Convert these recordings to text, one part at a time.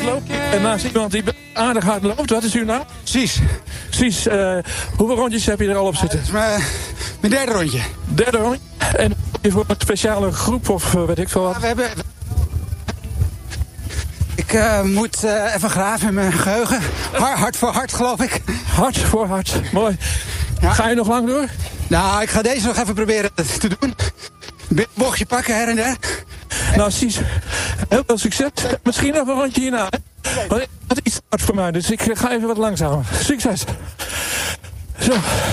loop en naast iemand die aardig hard loopt. Wat is uw naam? Precies. Precies. Hoeveel rondjes heb je er al op zitten? Het is mijn derde rondje. Derde rondje? En is voor een speciale groep of weet ik veel wat? Ja, we hebben... Ik moet even graven in mijn geheugen. Hart voor hart, geloof ik. Hart voor hart. Mooi. Ja. Ga je nog lang door? Nou, ik ga deze nog even proberen te doen. Een bochtje pakken her en der. Nou, Cies, heel veel succes. Misschien nog een rondje hierna. Want het is iets hard voor mij, dus ik ga even wat langzamer. Succes. Zo.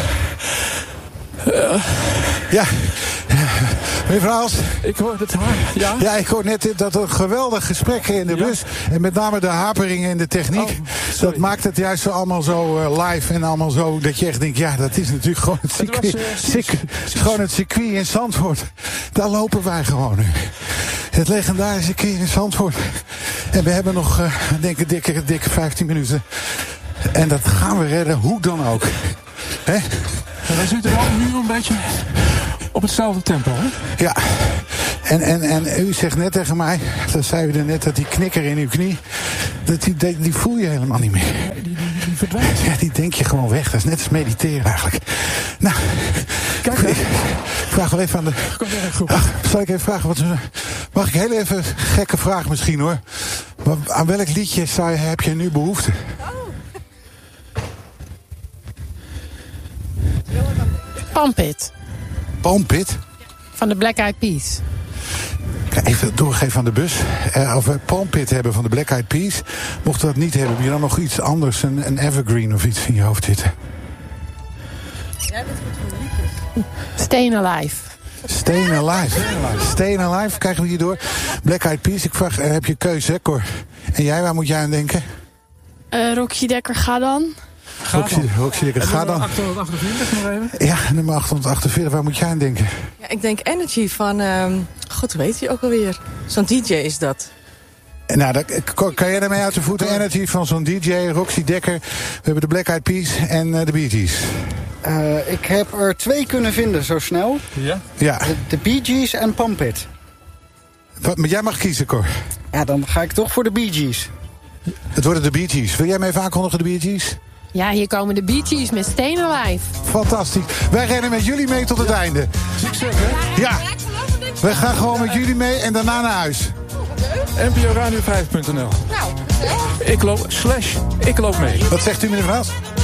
Ja. Meneer Verhaals. Ik hoor het haar. Ja? Ja, ik hoor net dat er geweldig gesprekken in de bus. En met name de haperingen in de techniek. Dat maakt het juist zo allemaal zo live en allemaal zo. Dat je echt denkt, ja, dat is natuurlijk gewoon het circuit. Gewoon het circuit in Zandvoort. Daar lopen wij gewoon nu. Het legendarische circuit in Zandvoort. En we hebben nog, denk ik, dikke 15 minuten. En dat gaan we redden, hoe dan ook. Hè? Ja, wij zitten wel nu een beetje op hetzelfde tempo, hè? Ja. En u zegt net tegen mij, dat zei u er net, dat die knikker in uw knie, die voel je helemaal niet meer. Die verdwijnt. Ja, die denk je gewoon weg. Dat is net als mediteren eigenlijk. Nou, kijk, ik vraag wel even aan de... Kom erg goed. Zal ik even vragen, mag ik heel even gekke vraag misschien hoor. Aan welk liedje heb je nu behoefte? Pump It. Pump It? Van de Black Eyed Peas. Even doorgeven aan de bus. Of we Pump It hebben van de Black Eyed Peas. Mocht dat niet hebben, heb je dan nog iets anders, een evergreen of iets in je hoofd zitten? Jij bent goed van liedjes. Stayin' Alive. Stayin' Alive. Stayin' Alive, krijgen we hier door. Black Eyed Peas, ik vraag, heb je keuze, hè, Cor? En jij, waar moet jij aan denken? Roxy Dekker, ga dan. Roxy Dekker, ga dan. 848 nog even. Ja, nummer 848, waar moet jij aan denken? Ja, ik denk Energy van... God, hoe heet hij ook alweer? Zo'n DJ is dat. Nou, kan jij daarmee uit de voeten? Energy van zo'n DJ, Roxy Dekker. We hebben de Black Eyed Peas en de Bee Gees. Ik heb er 2 kunnen vinden zo snel. Ja. De Bee Gees en Pump It. Maar jij mag kiezen, Cor. Ja, dan ga ik toch voor de Bee Gees. Het worden de Bee Gees. Wil jij me even aankondigen, de Bee Gees? Ja, hier komen de Bee Gees met Stayin' Alive. Fantastisch. Wij rennen met jullie mee tot het einde. Succes, hè? Ja. We gaan gewoon met jullie mee en daarna naar huis. NPOradio5.nl. Nou, Ik loop mee. Wat zegt u, meneer Vaas?